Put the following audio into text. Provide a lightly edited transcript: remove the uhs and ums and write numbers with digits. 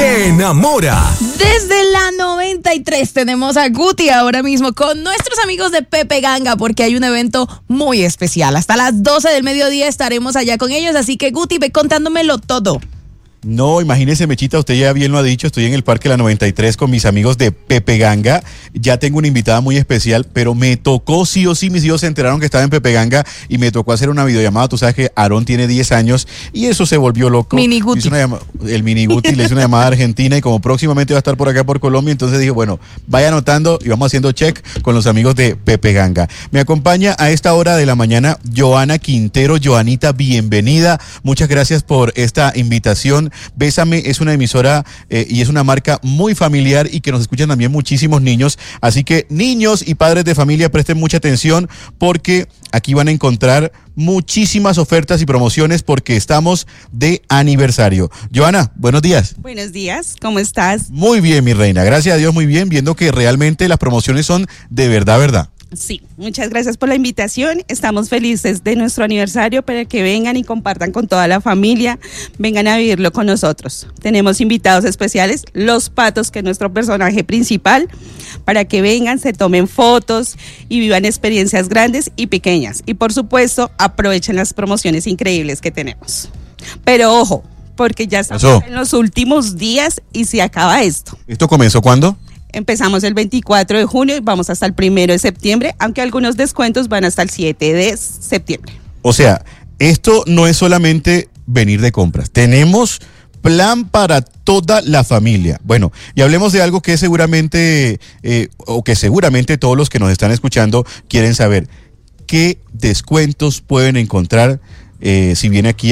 te enamora. Desde la 93 tenemos a Guti ahora mismo con nuestros amigos de Pepe Ganga porque hay un evento muy especial. Hasta las 12 del mediodía estaremos allá con ellos, así que Guti, ve contándomelo todo. No, imagínese, Mechita, usted ya bien lo ha dicho, estoy en el Parque La 93 con mis amigos de Pepe Ganga. Ya tengo una invitada muy especial, pero me tocó sí o sí, mis hijos se enteraron que estaba en Pepe Ganga y me tocó hacer una videollamada. Tú sabes que Aarón tiene 10 años y eso se volvió loco. Mini Guti. El Mini Guti le hizo una llamada a Argentina y como próximamente va a estar por acá por Colombia, entonces dije, bueno, vaya anotando y vamos haciendo check con los amigos de Pepe Ganga. Me acompaña a esta hora de la mañana Joana Quintero. Joanita, bienvenida. Muchas gracias por esta invitación. Bésame es una emisora y es una marca muy familiar y que nos escuchan también muchísimos niños, así que niños y padres de familia presten mucha atención porque aquí van a encontrar muchísimas ofertas y promociones porque estamos de aniversario. Joana, buenos días. Buenos días, ¿cómo estás? Muy bien, mi reina, gracias a Dios, muy bien, viendo que realmente las promociones son de verdad. Sí, muchas gracias por la invitación. Estamos felices de nuestro aniversario para que vengan y compartan con toda la familia. Vengan a vivirlo con nosotros. Tenemos invitados especiales, los Patos, que es nuestro personaje principal, para que vengan, se tomen fotos y vivan experiencias grandes y pequeñas. Y por supuesto, aprovechen las promociones increíbles que tenemos. Pero ojo, porque ya estamos en los últimos días y se acaba esto. ¿Esto comenzó cuándo? Empezamos el 24 de junio y vamos hasta el 1 de septiembre, aunque algunos descuentos van hasta el 7 de septiembre. O sea, esto no es solamente venir de compras. Tenemos plan para toda la familia. Bueno, y hablemos de algo que seguramente todos los que nos están escuchando quieren saber. ¿Qué descuentos pueden encontrar si viene aquí